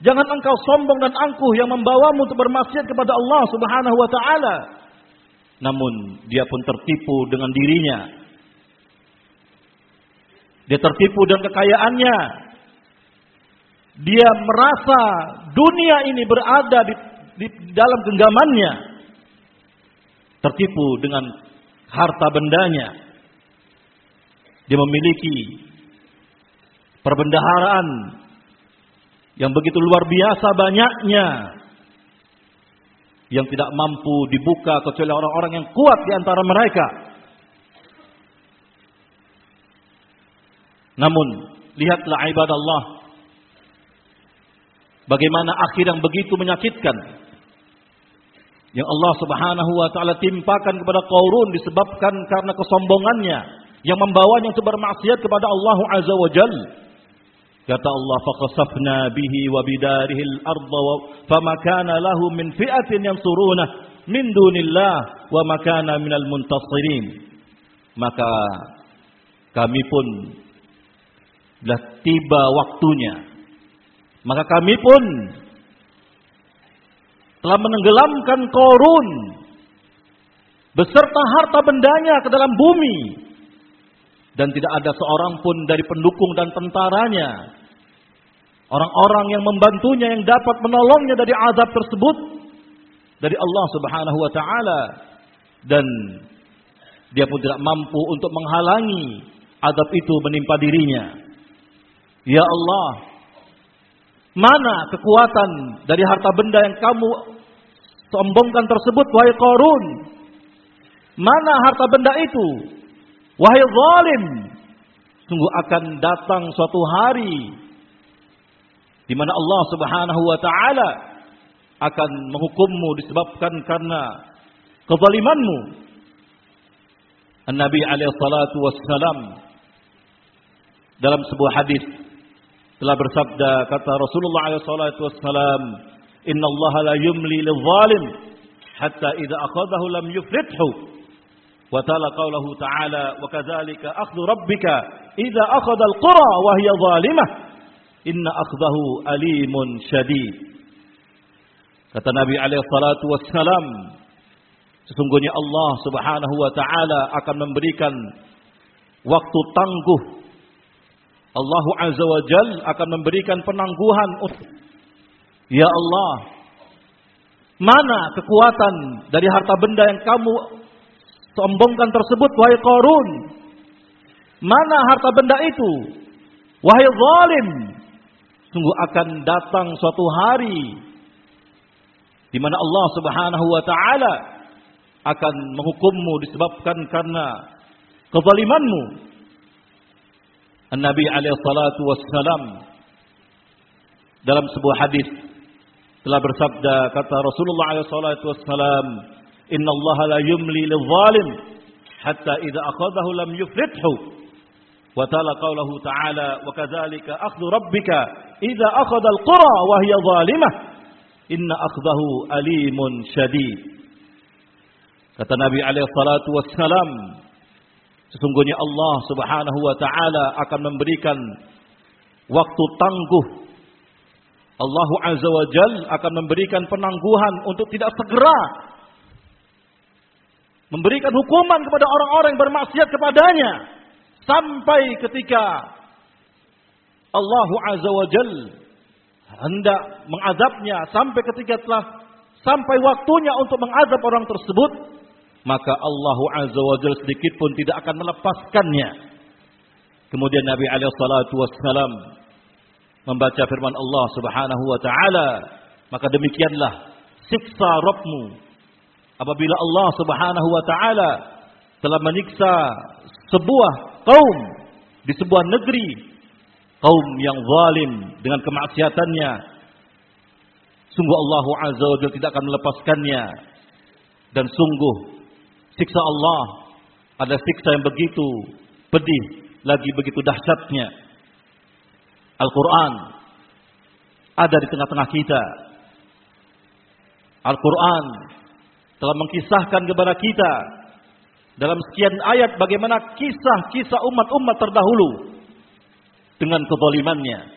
Jangan engkau sombong dan angkuh yang membawamu untuk bermaksiat kepada Allah Subhanahu wa taala. Namun dia pun tertipu dengan dirinya. Dia tertipu dengan kekayaannya. Dia merasa dunia ini berada di dalam genggamannya. Tertipu dengan harta bendanya. Dia memiliki perbendaharaan yang begitu luar biasa banyaknya, yang tidak mampu dibuka kecuali orang-orang yang kuat di antara mereka. Namun lihatlah ibadallah, bagaimana akhir yang begitu menyakitkan yang Allah Subhanahu wa taala timpakan kepada Qarun disebabkan karena kesombongannya yang membawanya untuk bermaksiat kepada Allah Azza wa Jalla. Kata Allah, faqasafna bihi wa bidarihi al-ardha fama kana lahu min fi'atin yansuruna min dunillah wa ma kana minal muntasirin. Maka kami pun telah tiba waktunya. Maka kami pun telah menenggelamkan Qarun beserta harta bendanya ke dalam bumi. Dan tidak ada seorang pun dari pendukung dan tentaranya, orang-orang yang membantunya, yang dapat menolongnya dari azab tersebut dari Allah Subhanahu wa taala. Dan dia pun tidak mampu untuk menghalangi azab itu menimpa dirinya. Ya Allah, mana kekuatan dari harta benda yang kamu sombongkan tersebut, wahai Qarun? Mana harta benda itu? Wahai zalim, sungguh akan datang suatu hari di mana Allah Subhanahu wa taala akan menghukummu disebabkan karena kezalimanmu. An-Nabi alaihi salatu wassalam dalam sebuah hadis telah bersabda, kata Rasulullah alaihi salatu wassalam, "Innallaha la yumli lidh-dhalim hatta idza akhadhahu lam yuflithu." Wa ta'ala qaulahu ta'ala wa kadzalika akhdhu rabbika idza akhadha al-qura wa hiya zalimah inna akhdahu alimun syadid. Kata Nabi alaihi salatu wassalam, sesungguhnya Allah Subhanahu wa taala akan memberikan waktu tangguh. Allah Azza wa Jalla akan memberikan penangguhan. Ya Allah, mana kekuatan dari harta benda yang kamu sombongkan tersebut, wahai Qarun? Mana harta benda itu, wahai zalim? Sungguh akan datang suatu hari di mana Allah Subhanahu wa taala akan menghukummu disebabkan karena kezalimanmu. An-Nabi alaihi salatu wassalam dalam sebuah hadis telah bersabda, kata Rasulullah alaihi salatu wassalam, "Inna Allah la yumli lidh-dhalim hatta idza akhadhahu lam yuflithu." Wa ta'ala qaulahu ta'ala, "Wa kadzalika akhdhu rabbika idza akhadha al-qura wa hiya zalimah inna akhdahu alimun syadid." Kata Nabi alaihi salatu wassalam, sesungguhnya Allah Subhanahu wa taala akan memberikan waktu tangguh. Allah Azza wa Jalla akan memberikan penangguhan untuk tidak segera memberikan hukuman kepada orang-orang yang bermaksiat kepadanya sampai ketika Allah Azza wa Jalla hendak mengazabnya, sampai ketika telah sampai waktunya untuk mengazab orang tersebut, maka Allah Azza wa Jalla sedikit pun tidak akan melepaskannya. Kemudian Nabi alaihi salatu wassalam membaca firman Allah Subhanahu wa taala, maka demikianlah siksa Rabbmu apabila Allah Subhanahu wa taala telah menyiksa sebuah kaum di sebuah negeri, kaum yang zalim dengan kemaksiatannya. Sungguh Allah Azza wa Jalla tidak akan melepaskannya, dan sungguh siksa Allah adalah siksa yang begitu pedih, lagi begitu dahsyatnya. Al-Quran ada di tengah-tengah kita. Al-Quran telah mengkisahkan kepada kita dalam sekian ayat bagaimana kisah-kisah umat-umat terdahulu dengan kezalimannya.